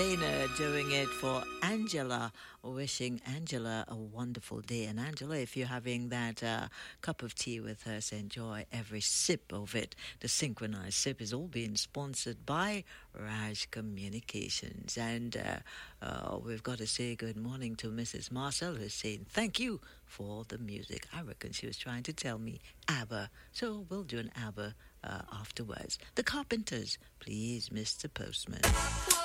Dana doing it for Angela, wishing Angela a wonderful day. And Angela, if you're having that cup of tea with us, enjoy every sip of it. The synchronized sip is all being sponsored by Raj Communications. And we've got to say good morning to Mrs. Marcel, who's saying thank you for the music. I reckon she was trying to tell me ABBA. So we'll do an ABBA afterwards. The Carpenters, please, Mr. Postman.